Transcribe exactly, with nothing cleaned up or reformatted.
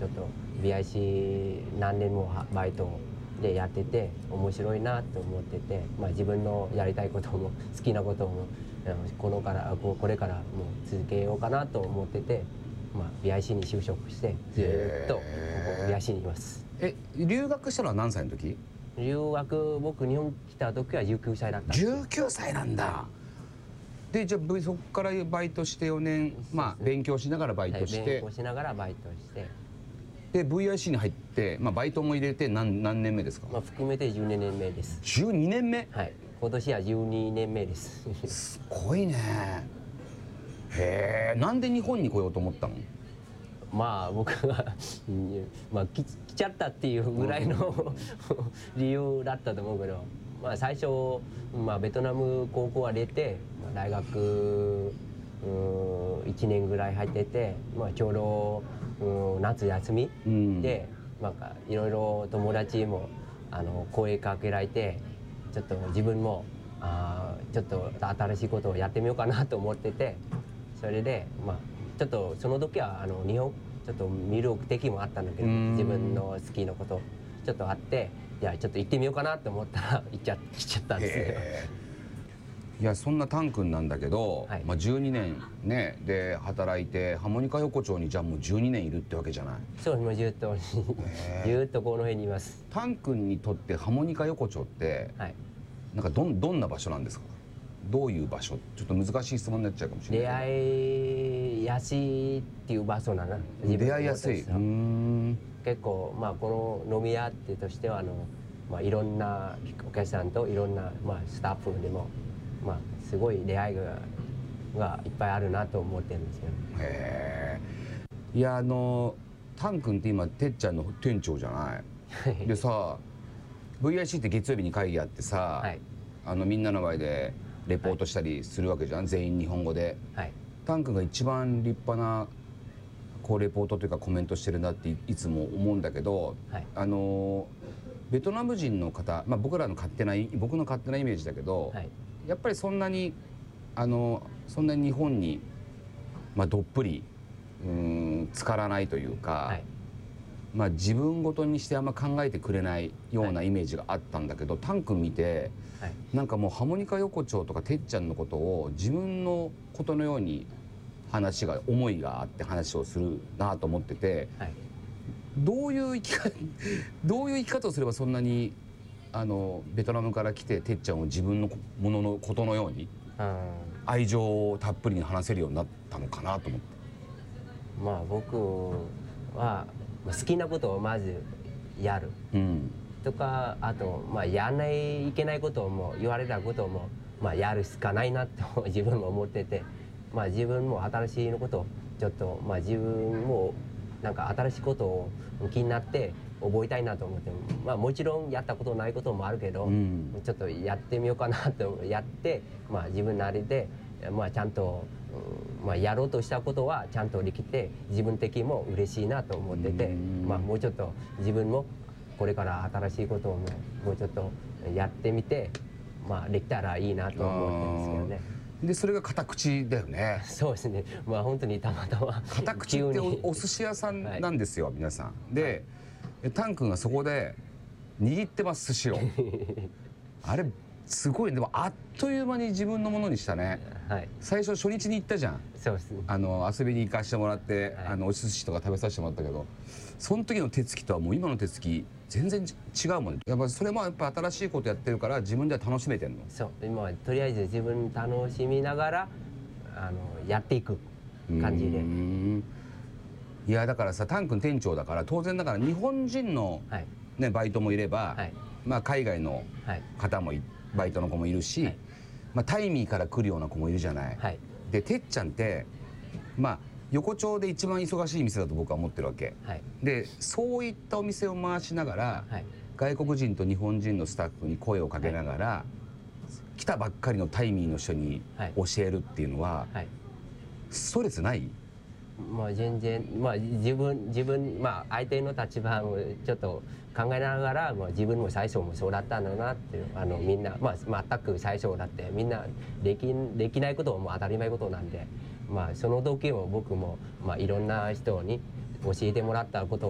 ちょっと美容師何年もバイトでやってて面白いなと思ってて、まあ、自分のやりたいことも好きなこともこのからこれからもう続けようかなと思ってて、まあ、美容師に就職してずっと美容師にいます。 え留学したのは何歳の時？ 留学僕日本来た時はじゅうきゅうさいだった。 じゅうきゅうさいなんだ。でじゃあそこからバイトしてよねん、まあ勉強しながらバイトして、はい、 勉強しながらバイトしてで ブイアイシー に入って、まあ、バイトも入れて 何, 何年目ですか？ まあ含めてじゅうにねんめです。 じゅうにねんめ？ はい、今年はじゅうにねんめです。 すごいね。へえ、なんで日本に来ようと思ったの？ まあ僕はまあ来ちゃったっていうぐらいの理由だったと思うけど、まあ最初、まあ、ベトナム高校は出て、まあ、大学いちねんぐらい入ってて、まあ、ちょうどうん夏休みで、うん、なんかいろいろ友達もあの声かけられて、ちょっと自分もあちょっと新しいことをやってみようかなと思ってて、それでまあちょっとその時はあの日本ちょっと魅力的もあったんだけど、自分の好きなことちょっとあって、いやちょっと行ってみようかなと思ったら行っちゃ来ちゃったんですよ。 いやそんなタン君なんだけど、はい、まあじゅうにねんねで働いてハーモニカ横丁にじゃあもうじゅうにねんいるってわけじゃない？ そうもうずっとずっとこの辺にいます。 タン君にとってハーモニカ横丁って、はい、なんかどんどんな場所なんですか？どういう場所？ちょっと難しい質問になっちゃうかもしれないけど。 出会いやすいっていう場所なの。 出会いやすい。うーん結構まあこの飲み屋ってとしてはあの、まあ、いろんなお客さんといろんな、まあ、スタッフでも、まあ、すごい出会いが、がいっぱいあるなと思ってるんですよ。 へえ。いやあのタン君って今てっちゃんの店長じゃない。でさ ブイアイシー って月曜日に会議あってさ、はい、あのみんなの前でレポートしたりするわけじゃん、はい、全員日本語で、はい、タン君が一番立派なこうレポートというかコメントしてるなっていつも思うんだけど、はい、あのベトナム人の方、まあ、僕らの勝手な僕の勝手なイメージだけど、はい、やっぱりそんなにあのそんなに日本に、まあ、どっぷりうーん浸からないというか、はい、まあ、自分ごとにしてあんま考えてくれないようなイメージがあったんだけど、はい、タン君見て、はい、なんかもうハーモニカ横丁とかてっちゃんのことを自分のことのように話が思いがあって話をするなと思ってて、はい、どういう生き方どういう生き方をすればそんなにあのベトナムから来ててっちゃんを自分のもののことのように愛情をたっぷりに話せるようになったのかなと思って。 まあ僕は好きなことをまずやる、うん、とかあと、まあ、やらないいけないことも言われたことも、まあ、やるしかないなと自分も思ってて。まあ自分も新しいことちょっとまあ自分もなんか新しいことを気になって覚えたいなと思って、まあもちろんやったことないこともあるけど、うん、ちょっとやってみようかなとやって、まあ自分なりでまあちゃんと、うん、まあやろうとしたことはちゃんとできて自分的にも嬉しいなと思ってて、うん、まあもうちょっと自分もこれから新しいことをもう、もうちょっとやってみて、まあできたらいいなと思ってるんですけどね。 でそれが片口だよね。 そうですね。まあ本当にたまたま片口って お, お寿司屋さんなんですよ、はい、皆さん。で、はい、タン君がそこで握ってます寿司をあれすごい。でもあっという間に自分のものにしたね、はい、最初初日に行ったじゃん。 そうですね。 あの遊びに行かしてもらって、はい、あのお寿司とか食べさせてもらったけど、その時の手つきとはもう今の手つき全然違うもんね。やっぱそれもやっぱ新しいことやってるから自分では楽しめてんの。 そう今はとりあえず自分楽しみながらあのやっていく感じで。 いやだからさタン君店長だから当然だから日本人の、はい、ね、バイトもいれば、はい、まあ海外の方もいバイトの子もいるし、はい、まあ、タイミーから来るような子もいるじゃない、はい、でてっちゃんってまあ横丁で一番忙しい店だと僕は思ってるわけ、はい、でそういったお店を回しながら、はい、外国人と日本人のスタッフに声をかけながら、はい、来たばっかりのタイミーの人に教えるっていうのは、はい、ストレスない？ まあ全然、まあ、自分自分、まあ、相手の立場をちょっと考えながら、まあ、自分も最初もそうだったんだなっていう、あのみんな、まあ、全く最初だってみんなでき、できないことも当たり前ことなんで、まあ、その時も僕も、まあ、いろんな人に教えてもらったこと